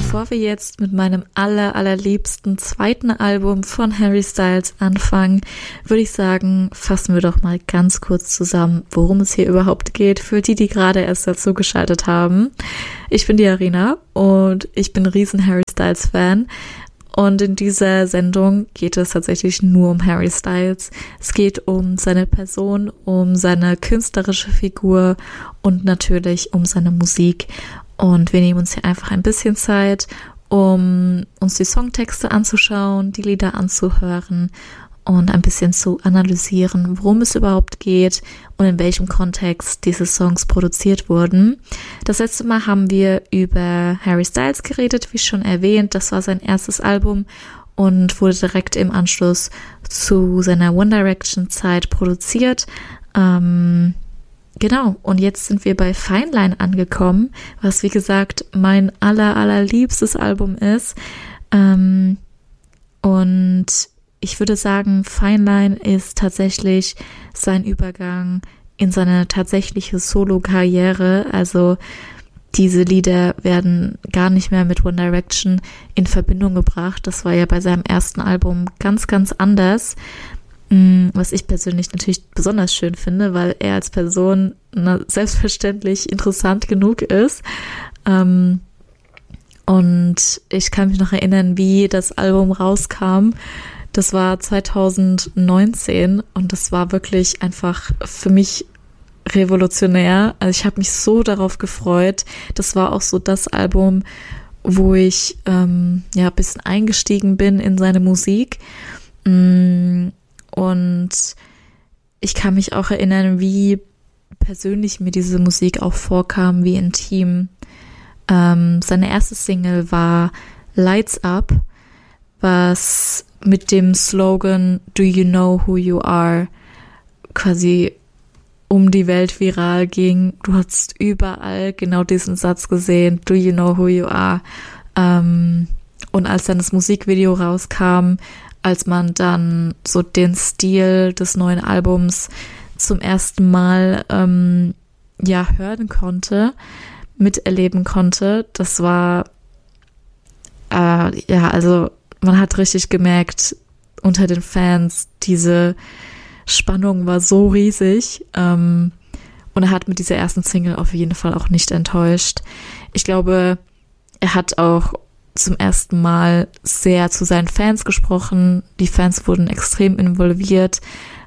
Bevor wir jetzt mit meinem allerliebsten zweiten Album von Harry Styles anfangen, würde ich sagen, fassen wir doch mal ganz kurz zusammen, worum es hier überhaupt geht, für die gerade erst dazu geschaltet haben. Ich bin die Arina und ich bin ein riesen Harry Styles Fan. Und in dieser Sendung geht es tatsächlich nur um Harry Styles. Es geht um seine Person, um seine künstlerische Figur und natürlich um seine Musik. Und wir nehmen uns hier einfach ein bisschen Zeit, um uns die Songtexte anzuschauen, die Lieder anzuhören und ein bisschen zu analysieren, worum es überhaupt geht und in welchem Kontext diese Songs produziert wurden. Das letzte Mal haben wir über Harry Styles geredet, wie schon erwähnt. Das war sein erstes Album und wurde direkt im Anschluss zu seiner One Direction Zeit produziert. Genau, und jetzt sind wir bei Fine Line angekommen, was wie gesagt mein allerliebstes Album ist. Und ich würde sagen, Fine Line ist tatsächlich sein Übergang in seine tatsächliche Solo-Karriere. Also diese Lieder werden gar nicht mehr mit One Direction in Verbindung gebracht. Das war ja bei seinem ersten Album ganz anders. Was ich persönlich natürlich besonders schön finde, weil er als Person selbstverständlich interessant genug ist. Und ich kann mich noch erinnern, wie das Album rauskam. Das war 2019 und das war wirklich einfach für mich revolutionär. Also ich habe mich so darauf gefreut. Das war auch so das Album, wo ich ein bisschen eingestiegen bin in seine Musik. Und ich kann mich auch erinnern, wie persönlich mir diese Musik auch vorkam, wie intim. Seine erste Single war Lights Up, was mit dem Slogan Do You Know Who You Are quasi um die Welt viral ging. Du hast überall genau diesen Satz gesehen, Do You Know Who You Are. Und als dann das Musikvideo rauskam, als man dann so den Stil des neuen Albums zum ersten Mal hören konnte, miterleben konnte, das war also man hat richtig gemerkt unter den Fans, diese Spannung war so riesig und er hat mit dieser ersten Single auf jeden Fall auch nicht enttäuscht. Ich glaube, er hat auch zum ersten Mal sehr zu seinen Fans gesprochen. Die Fans wurden extrem involviert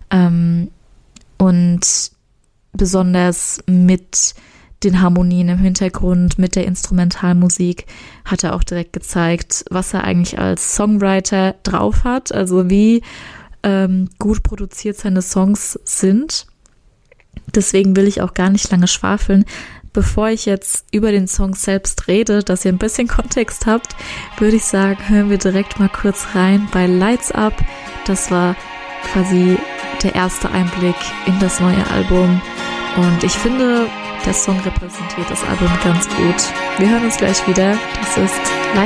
und besonders mit den Harmonien im Hintergrund, mit der Instrumentalmusik hat er auch direkt gezeigt, was er eigentlich als Songwriter drauf hat, also wie gut produziert seine Songs sind. Deswegen will ich auch gar nicht lange schwafeln. Bevor ich jetzt über den Song selbst rede, dass ihr ein bisschen Kontext habt, würde ich sagen, hören wir direkt mal kurz rein bei Lights Up. Das war quasi der erste Einblick in das neue Album. Und ich finde, der Song repräsentiert das Album ganz gut. Wir hören uns gleich wieder. Das ist Lights Up.